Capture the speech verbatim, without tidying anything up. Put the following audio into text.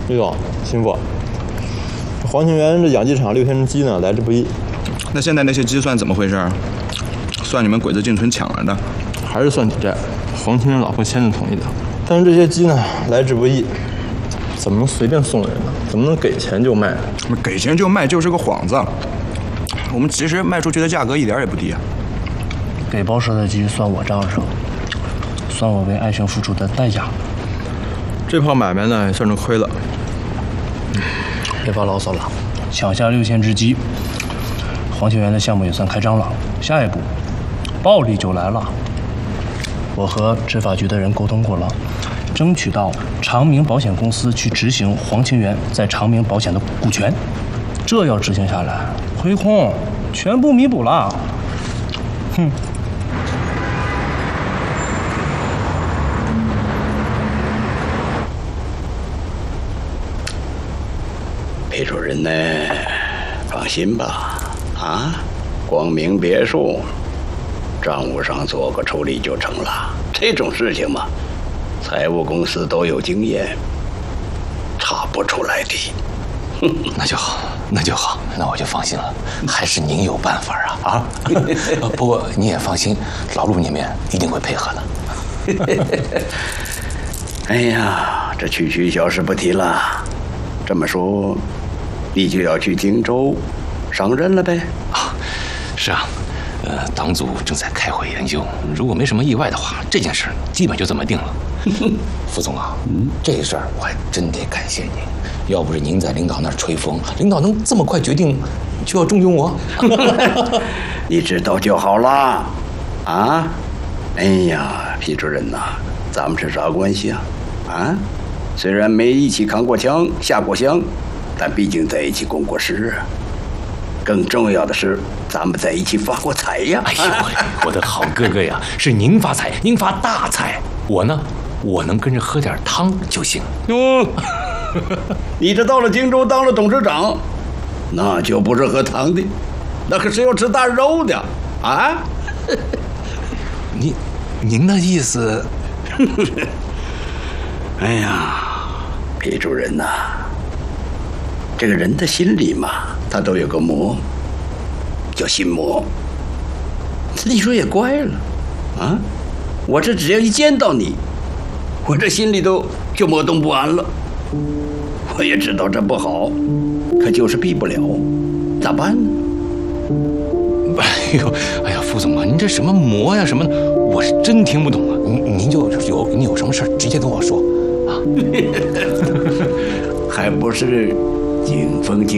李总，辛苦。黄清源这养鸡场六千只鸡呢，来之不易。 那现在那些鸡算怎么回事？算你们鬼子进村抢来的？ 还是算抵债？黄清源老婆签字同意的。但是这些鸡呢，来之不易，怎么能随便送人呢？怎么能给钱就卖？ 给钱就卖就是个幌子。我们其实卖出去的价格一点也不低啊。 给包蛇的鸡算我账上，算我为爱情付出的代价。 这炮买卖呢，也算是亏了。 别发牢骚了，抢下六千只鸡，黄清源的项目也算开张了。下一步，暴利就来了。我和执法局的人沟通过了，争取到长明保险公司去执行黄清源在长明保险的股权。这要执行下来，亏空全部弥补了。哼。 裴主任呢，放心吧，啊，光明别墅，账务上做个处理就成了。这种事情嘛，财务公司都有经验，查不出来的。 那就好，那就好，那我就放心了。还是您有办法啊啊！不过你也放心，老陆那边一定会配合的。 哎呀，这区区小事不提了。这么说，你就要去荆州上任了呗？ 啊，是啊，呃，党组正在开会研究，如果没什么意外的话，这件事基本就这么定了。副总啊，嗯，这事儿我还真得感谢您，要不是您在领导那儿吹风，领导能这么快决定就要重用我？ 你知道就好了，啊？哎呀，皮主任呐、啊，咱们是啥关系啊？啊？虽然没一起扛过枪、下过乡，但毕竟在一起共过事啊。更重要的是，咱们在一起发过财呀！ 哎呦，我的好哥哥呀，是您发财，您发大财，我呢，我能跟着喝点汤就行。 哟，你这到了荆州当了董事长，那就不是喝汤的，那可是要吃大肉的啊！ 您，您的意思？ 哎呀，裴主任呐、啊，这个人的心里嘛，他都有个魔，叫心魔。你说也怪了，啊，我这只要一见到你，我这心里头就魔动不安了。我也知道这不好，可就是避不了，咋办呢？ 哎呦，哎呀，副总啊，您这什么魔呀什么的，我是真听不懂啊。您您就有您有什么事直接跟我说。还不是景风景